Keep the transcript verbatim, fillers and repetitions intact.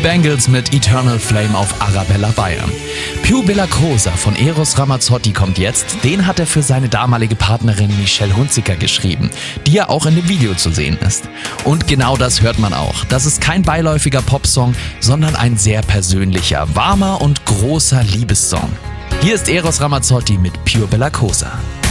Bangles mit Eternal Flame auf Arabella Bayern. Più Bella Cosa von Eros Ramazzotti kommt jetzt. Den hat er für seine damalige Partnerin Michelle Hunziker geschrieben, die ja auch in dem Video zu sehen ist. Und genau das hört man auch. Das ist kein beiläufiger Popsong, sondern ein sehr persönlicher, warmer und großer Liebessong. Hier ist Eros Ramazzotti mit Più Bella Cosa.